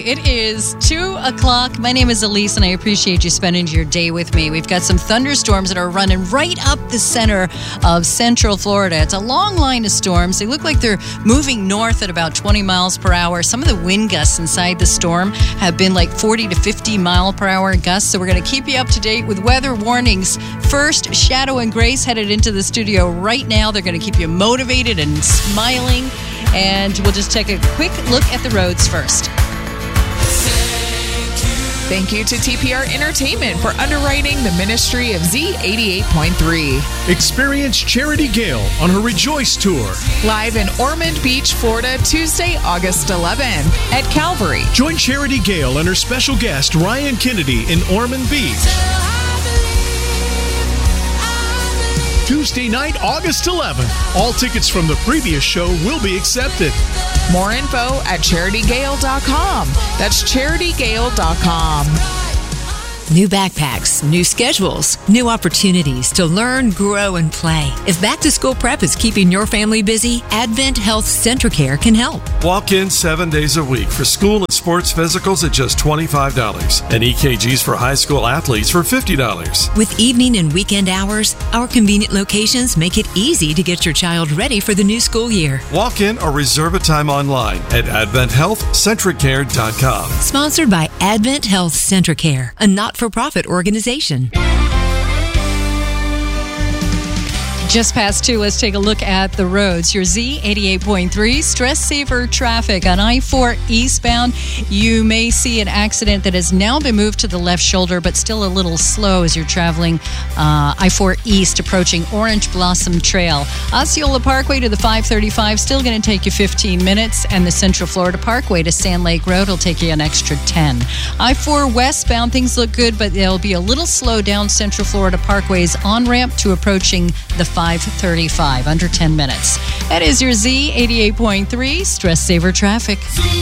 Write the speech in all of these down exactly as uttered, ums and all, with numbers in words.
It is two o'clock. My name is Elise, and I appreciate you spending your day with me. We've got some thunderstorms that are running right up the center of Central Florida. It's a long line of storms. They look like they're moving north at about twenty miles per hour. Some of the wind gusts inside the storm have been like forty to fifty mile per hour gusts, so we're going to keep you up to date with weather warnings. First, Shadow and Grace headed into the studio right now. They're going to keep you motivated and smiling, and we'll just take a quick look at the roads first. Thank you to T P R Entertainment for underwriting the ministry of Z eighty-eight point three. Experience Charity Gale on her Rejoice Tour. Live in Ormond Beach, Florida, Tuesday, August eleventh at Calvary. Join Charity Gale and her special guest, Ryan Kennedy, in Ormond Beach. Tuesday night, August eleventh. All tickets from the previous show will be accepted. More info at charity gale dot com. That's charity gale dot com. New backpacks, new schedules, new opportunities to learn, grow, and play. If back-to-school prep is keeping your family busy, Advent Health CentraCare can help. Walk in seven days a week for school and sports physicals at just twenty-five dollars and E K Gs for high school athletes for fifty dollars. With evening and weekend hours, our convenient locations make it easy to get your child ready for the new school year. Walk in or reserve a time online at advent health centracare dot com. Sponsored by Advent Health CentraCare, a not-for-profit organization. Just past two, let's take a look at the roads. Your Z eighty-eight point three, stress saver traffic on I four eastbound. You may see an accident that has now been moved to the left shoulder, but still a little slow as you're traveling uh, I four east, approaching Orange Blossom Trail. Osceola Parkway to the five thirty-five, still going to take you fifteen minutes, and the Central Florida Parkway to Sand Lake Road will take you an extra ten. I four westbound, things look good, but they'll be a little slow down Central Florida Parkway's on-ramp to approaching the five thirty-five, under ten minutes. That is your Z eighty-eight point three stress saver traffic.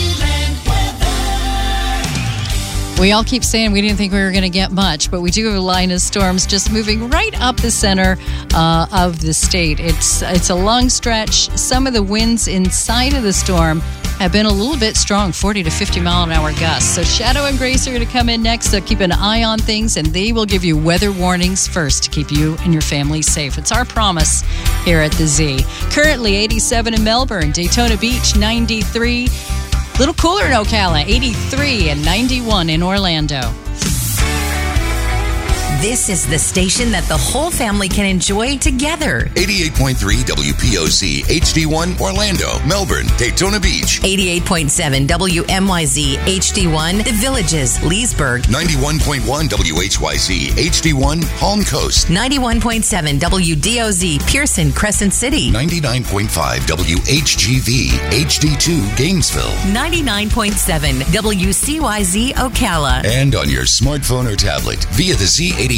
We all keep saying we didn't think we were going to get much, but we do have a line of storms just moving right up the center uh, of the state. It's it's a long stretch. Some of the winds inside of the storm have been a little bit strong, forty to fifty mile an hour gusts. So Shadow and Grace are going to come in next. They'll keep an eye on things, and they will give you weather warnings first to keep you and your family safe. It's our promise here at the Z. Currently eighty-seven in Melbourne, Daytona Beach ninety-three. Little cooler in Ocala, eighty-three, and ninety-one in Orlando. This is the station that the whole family can enjoy together. eighty-eight point three W P O Z H D one Orlando, Melbourne, Daytona Beach. eighty-eight point seven W M Y Z H D one The Villages, Leesburg. ninety-one point one W H Y Z H D one Palm Coast. ninety-one point seven W D O Z Pearson, Crescent City. ninety-nine point five W H G V H D two Gainesville. ninety-nine point seven W C Y Z Ocala. And on your smartphone or tablet via the Z